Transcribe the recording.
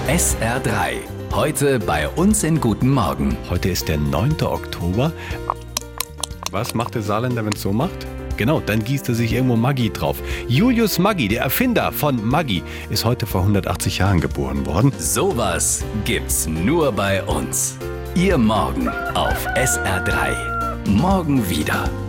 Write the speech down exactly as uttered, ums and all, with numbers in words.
S R drei. Heute bei uns in Guten Morgen. Heute ist der neunte Oktober. Was macht der Saarländer, wenn es so macht? Genau, dann gießt er sich irgendwo Maggi drauf. Julius Maggi, der Erfinder von Maggi, ist heute vor hundertachtzig Jahren geboren worden. Sowas gibt's nur bei uns. Ihr Morgen auf S R drei. Morgen wieder.